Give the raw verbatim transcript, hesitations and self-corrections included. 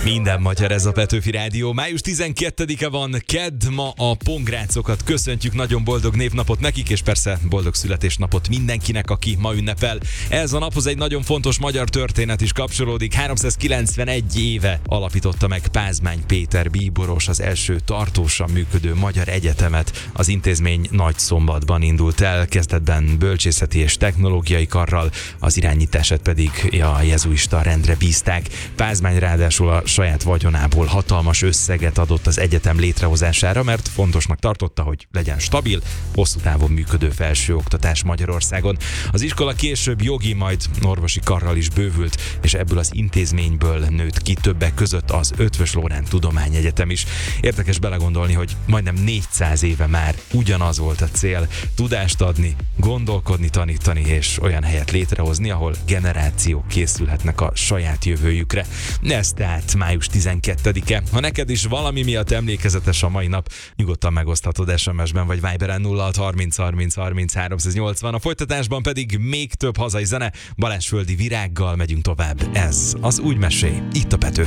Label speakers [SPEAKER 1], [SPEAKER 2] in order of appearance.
[SPEAKER 1] Minden magyar, ez a Petőfi Rádió. május tizenkettedike van, kedd, ma a pongrácokat köszöntjük, nagyon boldog névnapot nekik, és persze boldog születésnapot mindenkinek, aki ma ünnepel. Ez a naphoz egy nagyon fontos magyar történet is kapcsolódik. háromszázkilencvenegy éve alapította meg Pázmány Péter bíboros az első tartósan működő magyar egyetemet. Az intézmény Nagyszombatban indult el, kezdetben bölcsészeti és technológiai karral, az irányítását pedig a jezuista rendre bízták. Pázmány ráadásul a saját vagyonából hatalmas összeget adott az egyetem létrehozására, mert fontosnak tartotta, hogy legyen stabil, hosszú távon működő felsőoktatás Magyarországon. Az iskola később jogi, majd orvosi karral is bővült, és ebből az intézményből nőtt ki többek között az Eötvös Loránd Tudományegyetem is. Érdekes belegondolni, hogy majdnem négyszáz éve már ugyanaz volt a cél, tudást adni, gondolkodni, tanítani és olyan helyet létrehozni, ahol generációk készülhetnek a saját jövőjükre. Ez tehát május tizenkettedike. Ha neked is valami miatt emlékezetes a mai nap, nyugodtan megoszthatod es em es-ben vagy Viberen nulla hat harminc harminc harminc háromszáznyolcvan. A folytatásban pedig még több hazai zene, Balázs Földi Virággal megyünk tovább. Ez az Úgy mesél, itt a Petőfi.